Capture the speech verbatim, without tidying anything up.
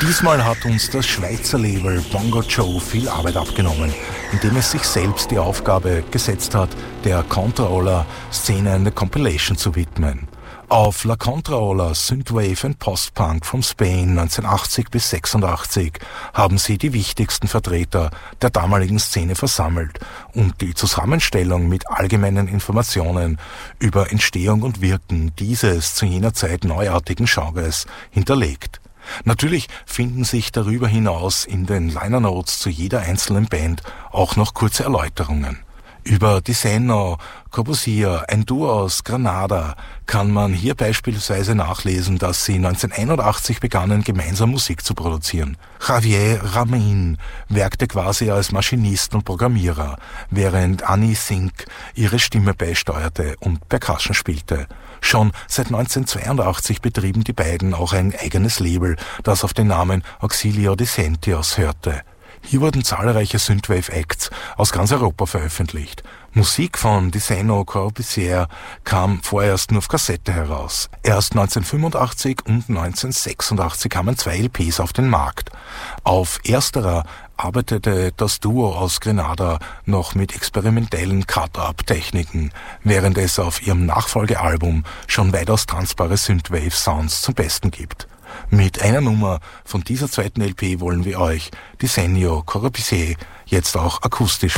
Diesmal hat uns das Schweizer Label Bongo Joe viel Arbeit abgenommen, indem es sich selbst die Aufgabe gesetzt hat, der Contra-Ola-Szene eine Compilation zu widmen. Auf La Contra-Ola Synthwave and Post-Punk from Spain neunzehnhundertachtzig bis sechsundachtzig haben sie die wichtigsten Vertreter der damaligen Szene versammelt und die Zusammenstellung mit allgemeinen Informationen über Entstehung und Wirken dieses zu jener Zeit neuartigen Genres hinterlegt. Natürlich finden sich darüber hinaus in den Liner Notes zu jeder einzelnen Band auch noch kurze Erläuterungen. Über Diseno, Corbusier, ein Duo aus Granada, kann man hier beispielsweise nachlesen, dass sie neunzehnhunderteinundachtzig begannen, gemeinsam Musik zu produzieren. Javier Ramin werkte quasi als Maschinist und Programmierer, während Annie Sink ihre Stimme beisteuerte und Percussion spielte. Schon seit neunzehnhundertzweiundachtzig betrieben die beiden auch ein eigenes Label, das auf den Namen Auxilio Dissentios hörte. Hier wurden zahlreiche Synthwave-Acts aus ganz Europa veröffentlicht. Musik von Diseno Corbusier kam vorerst nur auf Kassette heraus. Erst neunzehnhundertfünfundachtzig und neunzehnhundertsechsundachtzig kamen zwei L Ps auf den Markt. Auf ersterer arbeitete das Duo aus Grenada noch mit experimentellen Cut-Up-Techniken, während es auf ihrem Nachfolgealbum schon weitaus tanzbare Synthwave-Sounds zum Besten gibt. Mit einer Nummer von dieser zweiten L P wollen wir euch Diseno Corbusier jetzt auch akustisch